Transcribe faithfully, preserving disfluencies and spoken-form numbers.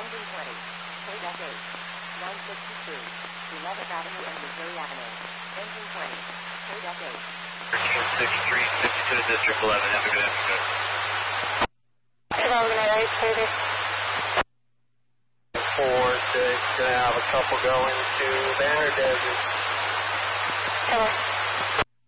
Engine twenty. K eight. nine sixty-two. eleventh Avenue and Missouri Avenue. Engine twenty. K eight. thirteen sixty-three, fifty-two, District eleven. Have a good afternoon. four six, gonna have a couple going to Banner Desert. Hello.